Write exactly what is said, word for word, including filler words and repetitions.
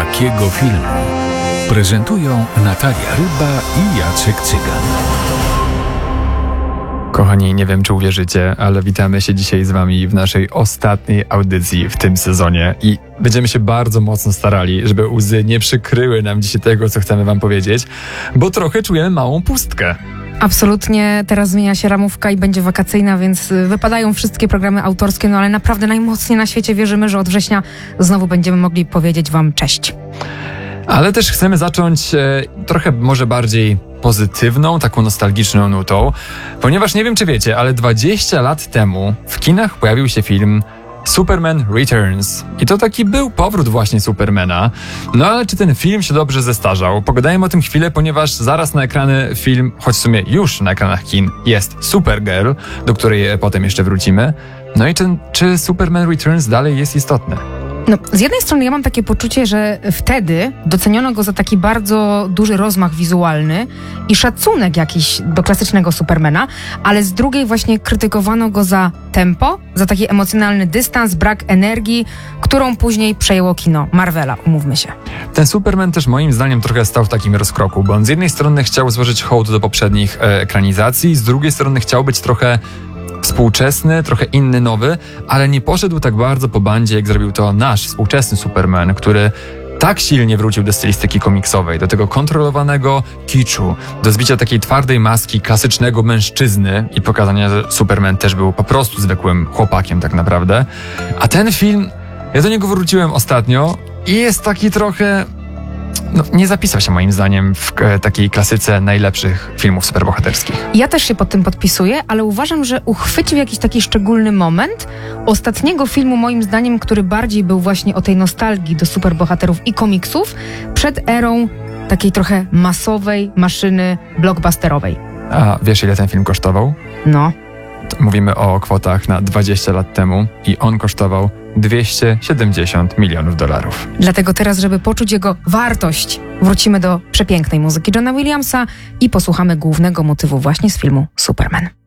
takiego filmu. Prezentują Natalia Ryba i Jacek Cygan. Kochani, nie wiem, czy uwierzycie, ale witamy się dzisiaj z wami w naszej ostatniej audycji w tym sezonie i będziemy się bardzo mocno starali, żeby łzy nie przykryły nam dzisiaj tego, co chcemy wam powiedzieć, bo trochę czujemy małą pustkę. Absolutnie, teraz zmienia się ramówka i będzie wakacyjna, więc wypadają wszystkie programy autorskie, no ale naprawdę najmocniej na świecie wierzymy, że od września znowu będziemy mogli powiedzieć wam cześć. Ale też chcemy zacząć e, trochę może bardziej pozytywną, taką nostalgiczną nutą, ponieważ nie wiem, czy wiecie, ale dwadzieścia lat temu w kinach pojawił się film Superman Returns. I to taki był powrót właśnie Supermana. No ale czy ten film się dobrze zestarzał? Pogadajmy o tym chwilę, ponieważ zaraz na ekrany film, choć w sumie już na ekranach kin, jest Supergirl, do której potem jeszcze wrócimy. No i czy, czy Superman Returns dalej jest istotny? No, z jednej strony ja mam takie poczucie, że wtedy doceniono go za taki bardzo duży rozmach wizualny i szacunek jakiś do klasycznego Supermana, ale z drugiej właśnie krytykowano go za tempo, za taki emocjonalny dystans, brak energii, którą później przejęło kino Marvela, umówmy się. Ten Superman też moim zdaniem trochę stał w takim rozkroku, bo on z jednej strony chciał złożyć hołd do poprzednich e, ekranizacji, z drugiej strony chciał być trochę współczesny, trochę inny, nowy, ale nie poszedł tak bardzo po bandzie, jak zrobił to nasz współczesny Superman, który tak silnie wrócił do stylistyki komiksowej, do tego kontrolowanego kiczu, do zbicia takiej twardej maski klasycznego mężczyzny i pokazania, że Superman też był po prostu zwykłym chłopakiem tak naprawdę. A ten film, ja do niego wróciłem ostatnio i jest taki trochę... No, nie zapisał się moim zdaniem w e, takiej klasyce najlepszych filmów superbohaterskich. Ja też się pod tym podpisuję, ale uważam, że uchwycił jakiś taki szczególny moment ostatniego filmu, moim zdaniem, który bardziej był właśnie o tej nostalgii do superbohaterów i komiksów przed erą takiej trochę masowej maszyny blockbusterowej. A wiesz, ile ten film kosztował? No. Mówimy o kwotach na dwadzieścia lat temu i on kosztował dwieście siedemdziesiąt milionów dolarów. Dlatego teraz, żeby poczuć jego wartość, wrócimy do przepięknej muzyki Johna Williamsa i posłuchamy głównego motywu właśnie z filmu Superman.